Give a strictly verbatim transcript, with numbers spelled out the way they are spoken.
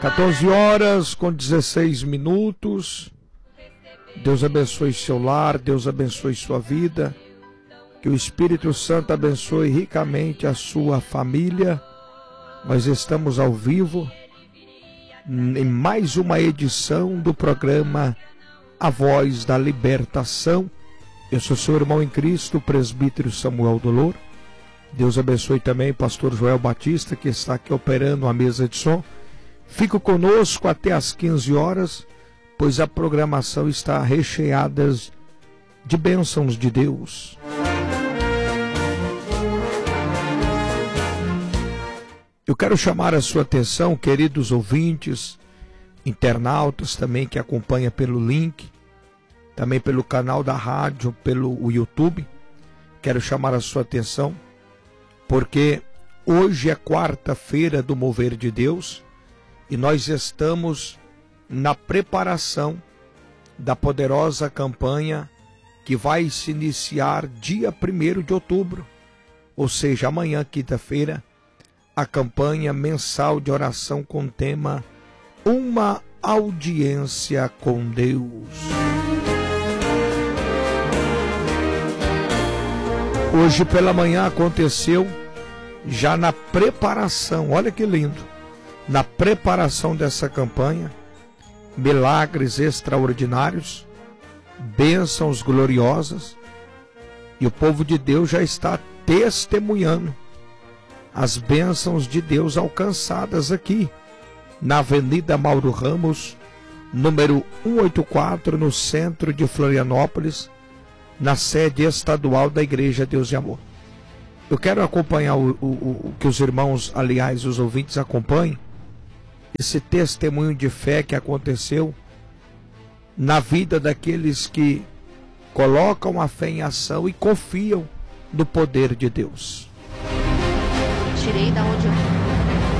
quatorze horas com dezesseis minutos. Deus abençoe seu lar, Deus abençoe sua vida. Que o Espírito Santo abençoe ricamente a sua família. Nós estamos ao vivo em mais uma edição do programa A Voz da Libertação. Eu sou seu irmão em Cristo, o presbítero Samuel Dolor. Deus abençoe também o pastor Joel Batista, que está aqui operando a mesa de som. Fique conosco até às quinze horas, pois a programação está recheada de bênçãos de Deus. Eu quero chamar a sua atenção, queridos ouvintes, internautas também que acompanham pelo link, também pelo canal da rádio, pelo YouTube. Quero chamar a sua atenção, porque hoje é quarta-feira do Mover de Deus e nós estamos na preparação da poderosa campanha que vai se iniciar dia primeiro de outubro, ou seja, amanhã, quinta-feira, a campanha mensal de oração com o tema Uma Audiência com Deus. Hoje pela manhã aconteceu, já na preparação, olha que lindo, na preparação dessa campanha, milagres extraordinários, bênçãos gloriosas, e o povo de Deus já está testemunhando as bênçãos de Deus alcançadas aqui, na Avenida Mauro Ramos, número cento e oitenta e quatro, no centro de Florianópolis, na sede estadual da Igreja Deus de Amor. Eu quero acompanhar o, o, o que os irmãos, aliás, os ouvintes acompanhem, esse testemunho de fé que aconteceu na vida daqueles que colocam a fé em ação e confiam no poder de Deus. Tirei da onde eu